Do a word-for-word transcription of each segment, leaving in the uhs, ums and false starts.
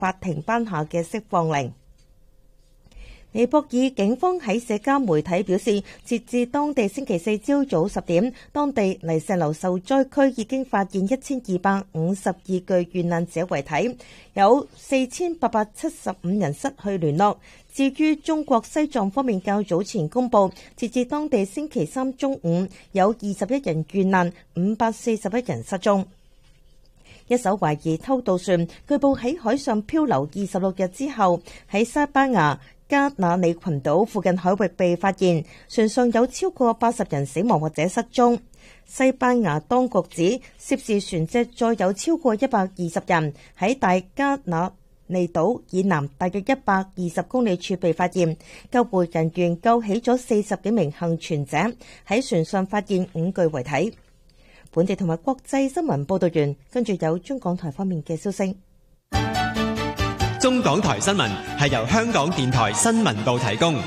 法庭頒下嘅釋放令。尼泊爾警方喺社交媒體表示，截至當地星期四朝早十點，當地泥石流受災區已經發現一千二百五十二具遇難者遺體，有四千八百七十五人失去聯絡。至於中國西藏方面，較早前公布，截至當地星期三中午，有二十一人遇難，五百四十一人失蹤。一艘懷疑偷渡船據報喺海上漂流二十六日之後，喺西班牙加那利群島附近海域被發現，船上有超過八十人死亡或者失蹤。西班牙當局指，涉事船隻載有超過一百二十人，喺大加那利島以南大約一百二十公里處被發現。救護人員救起咗四十幾名幸存者，喺船上發現五具遺體。本地同埋國際新聞報道完，跟住有中港台方面嘅消息。 中港台新聞係由香港電台新聞部提供。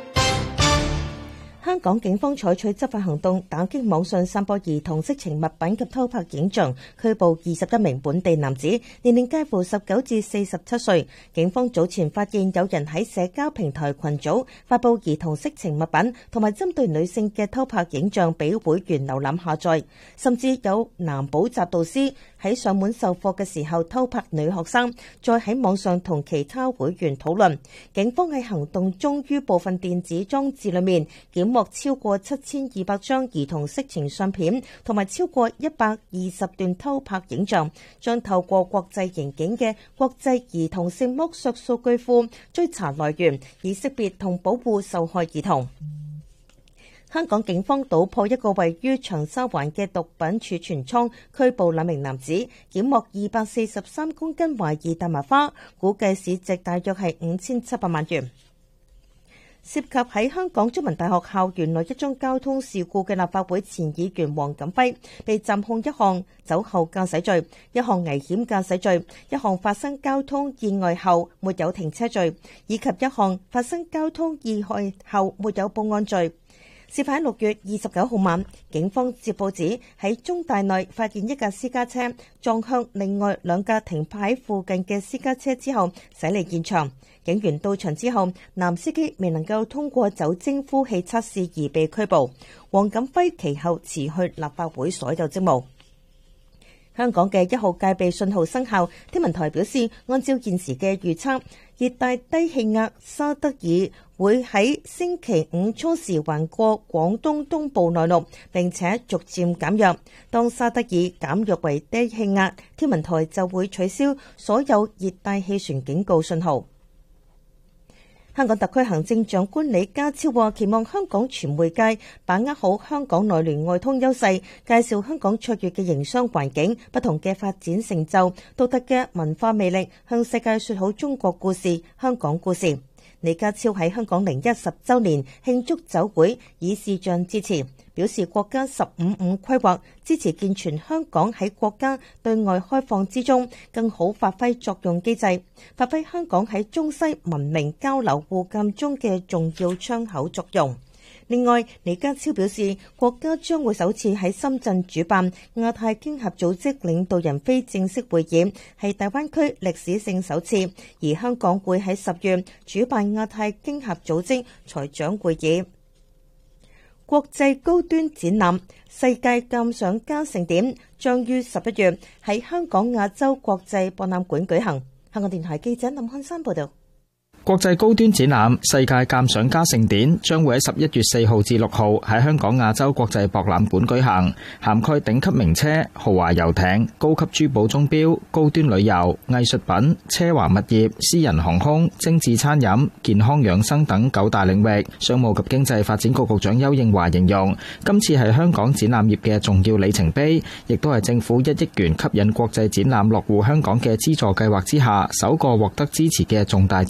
香港警方採取執法行動，打擊網上散播兒童色情物品及偷拍影像，拘捕二十一名本地男子，年齡介乎十九至四十七歲。警方早前發現有人喺社交平台群組發布兒童色情物品同埋針對女性嘅偷拍影像俾會員瀏覽下載，甚至有男補習導師喺上門授課嘅時候偷拍女學生，再喺網上同其他會員討論。警方喺行動中於部分電子裝置裏面檢獲超過七千二百張兒童色情相片，同埋超過一百二十段偷拍影像，將透過國際刑警嘅國際兒童性剝削數據庫追查來源，以識別同保護受害兒童。香港警方搗破一個位於長沙灣嘅毒品儲存倉，拘捕兩名男子，檢獲二百四十三公斤懷疑大麻花，估計市值大約係五千七百萬元。涉及喺香港中文大學校園內一宗交通事故嘅立法會前議員黃錦輝，被暫控一項酒後駕駛罪、一項危險駕駛罪、一項發生交通意外後沒有停車罪，以及一項發生交通意外後沒有報案罪。事發喺六月二十九號晚，警方接報指喺中大內發現一架私家車撞向另外兩架停泊喺附近嘅私家車之後駛離現場。警員到場之後，男司機未能夠通過酒精呼氣測試而被拘捕。黃錦輝其後辭去立法會所有職務。香港嘅一號戒備信號生效，天文台表示，按照現時嘅預測，熱帶低氣壓沙德爾會喺星期五初時橫過廣東東部內陸，並且逐漸減弱。當沙德爾減弱為低氣壓，天文台就會取消所有熱帶氣旋警告信號。香港特區行政長官李家超話，期望香港傳媒界把握好香港內聯外通優勢，介紹香港卓越嘅營商環境、不同嘅發展成就、獨特嘅文化魅力，向世界說好中國故事、香港故事。李家超喺香港零一十週年慶祝酒會以視像致辭，表示國家十五五規劃支持健全香港喺國家對外開放之中更好發揮作用機制，發揮香港喺中西文明交流互鑑中嘅重要窗口作用。另外，李家超表示，國家將會首次喺深圳主辦亞太經合組織領導人非正式會議，係大灣區歷史性首次，而香港會喺十月主辦亞太經合組織財長會議。國際高端展覽世界鑑賞家盛典將於十一月喺香港亞洲國際博覽館舉行。香港電台記者林漢山報道。 國際高端展覽世界鑑賞家盛典將會喺十一月四號至六號喺香港亞洲國際博覽館舉行，涵蓋頂級名車、豪華遊艇、高級珠寶鐘錶、高端旅遊、藝術品、奢華物業、私人航空、精緻餐飲、健康養生等九大領域。商務及經濟發展局局長丘應樺形容，今次係香港展覽業嘅重要里程碑，亦都係政府一億元吸引國際展覽落戶香港嘅資助計劃之下首個獲得支持嘅重大展覽項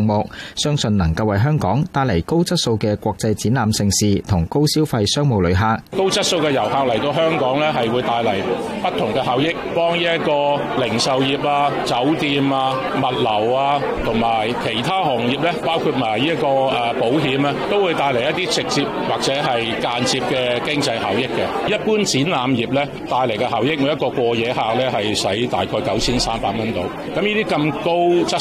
項目，相信能夠為香港帶嚟高質素嘅國際展覽盛事同高消費商務旅客。 高質素嘅遊客嚟到香港咧，係會帶嚟不同嘅效益，幫呢一個零售業啊、酒店啊、物流啊同埋其他行業咧，包括埋呢一個誒保險啊，都會帶嚟一啲直接或者係間接嘅經濟效益嘅。一般展覽業咧帶嚟嘅效益，每一個過夜客咧係使大概九千三百蚊到。咁呢啲咁高質